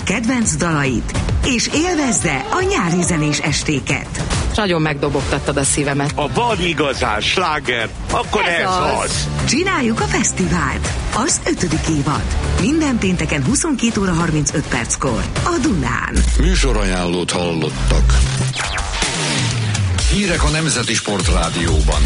kedvenc dalait, és élvezze a nyári zenés estéket. Nagyon megdobogtattad a szívemet. Ha van igazán sláger, akkor ez az. Csináljuk a fesztivált. Az 5. évad. Minden pénteken 22 óra 35 perckor a Dunán. Műsorajánlót hallottak. Hírek a Nemzeti Sportrádióban.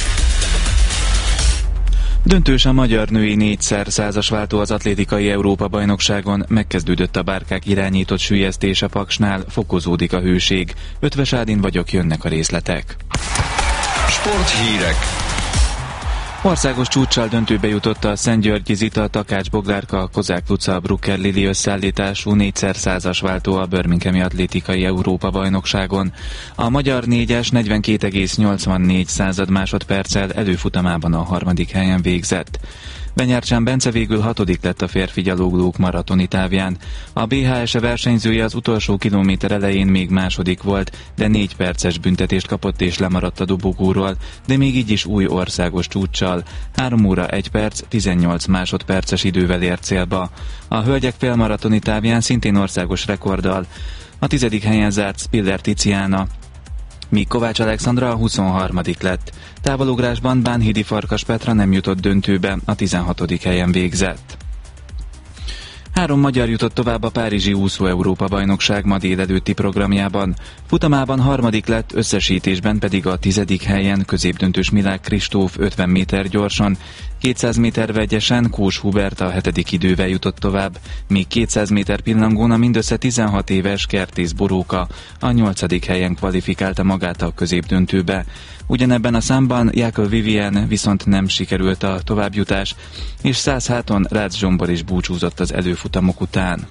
Döntős a magyar női 4x100-as váltó az atlétikai Európa-bajnokságon, megkezdődött a bárkák irányított süllyesztés a Paksnál, fokozódik a hőség. Ötvös Ádin vagyok, jönnek a részletek. Sporthírek. Országos csúccsal döntőbe jutott a Szentgyörgyi Zita, Takács Boglárka, Kozák Luca, Brucker Lili összeállítású 4x100-as váltó a Birminghami atlétikai Európa-bajnokságon. A magyar 4-es 42,84 másodperccel előfutamában a 3. helyen végzett. Benyárcsán Bence végül 6. lett a férfi gyaloglók maratoni távján. A BHS versenyzője az utolsó kilométer elején még második volt, de 4 perces büntetést kapott és lemaradt a dobogóról, de még így is új országos csúccsal. 3 óra 1 perc, 18 másodperces idővel ért célba. A hölgyek félmaratoni távján szintén országos rekorddal a 10. helyen zárt Spiller Tiziana, míg Kovács Alexandra a 23. lett. Távolugrásban Bánhidi Farkas Petra nem jutott döntőbe, a 16. helyen végzett. 3 magyar jutott tovább a Párizsi úszó Európa-bajnokság ma délelőtti programjában. Futamában 3. lett, összesítésben pedig a 10. helyen középdöntős Milák Kristóf 50 méter gyorsan, 200 méter vegyesen Kós Hubert a 7. idővel jutott tovább, míg 200 méter pillangón a mindössze 16 éves Kertész Boróka a 8. helyen kvalifikálta magát a középdöntőbe. Ugyanebben a számban Jákov Vivien viszont nem sikerült a továbbjutás, és 100 háton Rácz Zsombor is búcsúzott az előfutamok után.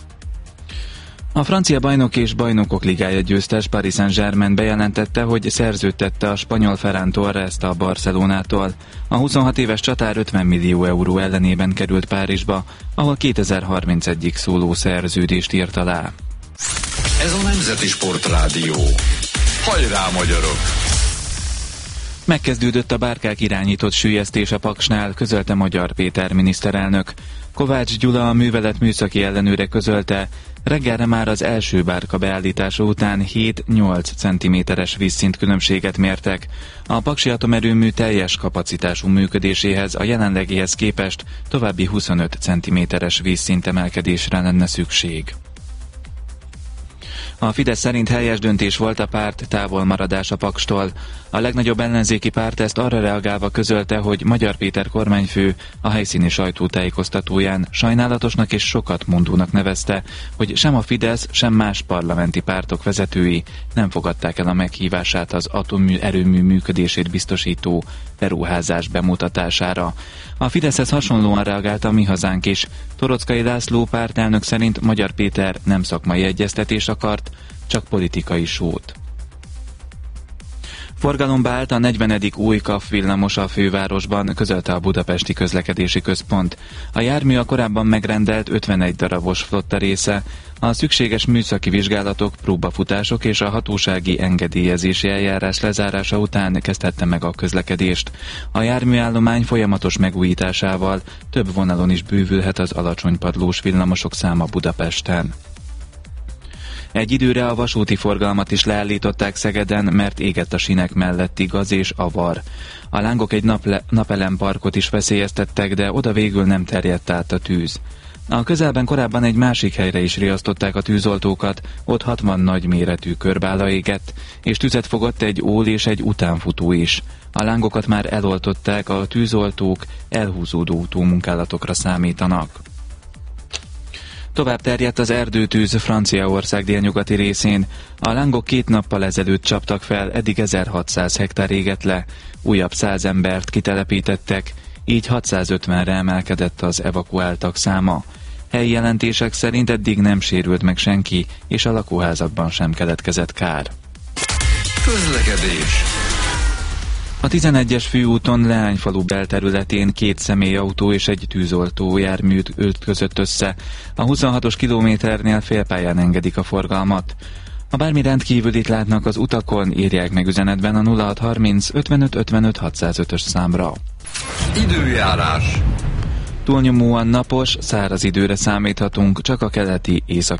A francia bajnok és bajnokok ligája győztes Paris Saint-Germain bejelentette, hogy szerződtette a spanyol Ferran Torrest a Barcelonától. A 26 éves csatár 50 millió euró ellenében került Párizsba, ahol 2031-ig szóló szerződést írt alá. Ez a Nemzeti Sportrádió. Hajrá, magyarok! Megkezdődött a bárkák irányított süllyesztés a Paksnál, közölte Magyar Péter miniszterelnök. Kovács Gyula, a művelet műszaki ellenőre közölte, reggelre már az első bárka beállítása után 7-8 cm-es vízszint különbséget mértek. A paksi atomerőmű teljes kapacitású működéséhez a jelenlegihez képest további 25 cm-es vízszint emelkedésre lenne szükség. A Fidesz szerint helyes döntés volt a párt távolmaradása Pakstól. A legnagyobb ellenzéki párt ezt arra reagálva közölte, hogy Magyar Péter kormányfő a helyszíni sajtótájékoztatóján sajnálatosnak és sokat mondónak nevezte, hogy sem a Fidesz, sem más parlamenti pártok vezetői nem fogadták el a meghívását az atomerőmű működését biztosító beruházás bemutatására. A Fideszhez hasonlóan reagált a Mi Hazánk is. Torockai László pártelnök szerint Magyar Péter nem szakmai egyeztetés akart, csak politikai sót. Forgalomba állt a 40. új KAF villamos a fővárosban, közölte a Budapesti Közlekedési Központ. A jármű a korábban megrendelt 51 darabos flotta része. A szükséges műszaki vizsgálatok, próbafutások és a hatósági engedélyezési eljárás lezárása után kezdhette meg a közlekedést. A járműállomány folyamatos megújításával több vonalon is bővülhet az alacsonypadlós villamosok száma Budapesten. Egy időre a vasúti forgalmat is leállították Szegeden, mert égett a sínek melletti gaz és avar. A lángok egy napelemparkot is veszélyeztettek, de oda végül nem terjedt át a tűz. A közelben korábban egy másik helyre is riasztották a tűzoltókat, ott 60 nagyméretű körbála égett, és tüzet fogott egy ól és egy utánfutó is. A lángokat már eloltották, a tűzoltók elhúzódó utómunkálatokra számítanak. Tovább terjedt az erdőtűz Franciaország délnyugati részén. A lángok 2 nappal ezelőtt csaptak fel, eddig 1600 hektár égett le. Újabb 100 embert kitelepítettek, így 650-re emelkedett az evakuáltak száma. Helyi jelentések szerint eddig nem sérült meg senki, és a lakóházakban sem keletkezett kár. Közlekedés. A 11-es főúton Leányfalu belterületén 2 személyautó és egy tűzoltó jármű ütközött össze. A 26-os kilométernél félpályán engedik a forgalmat. Ha bármi rendkívülit látnak az utakon, írják meg üzenetben a 0630 55 55 605-ös számra. Időjárás. Túlnyomóan napos, száraz időre számíthatunk, csak a keleti